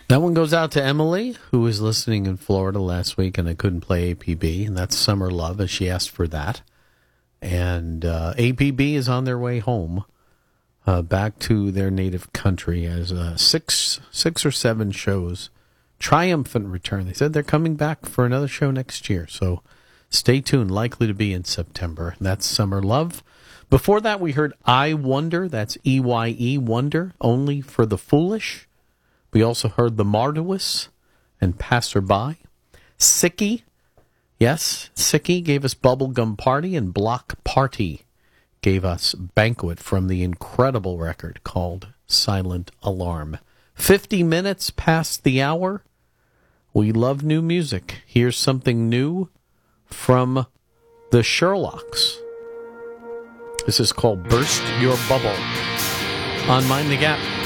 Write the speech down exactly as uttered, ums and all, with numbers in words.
That one goes out to Emily, who was listening in Florida last week, and I couldn't play A P B, and that's Summer Love, as she asked for that. And uh, A P B is on their way home, uh, back to their native country, as uh, six, six or seven shows. Triumphant return. They said they're coming back for another show next year, so stay tuned. Likely to be in September. That's Summer Love. Before that, we heard I Wonder. That's E Y E, Wonder, Only for the Foolish. We also heard The Marduous and Passerby. Sicky, yes, Sicky gave us Bubblegum Party, and Block Party gave us Banquet from the incredible record called Silent Alarm. Fifty minutes past the hour. We love new music. Here's something new from the Sherlocks. This is called Burst Your Bubble on Mind the Gap.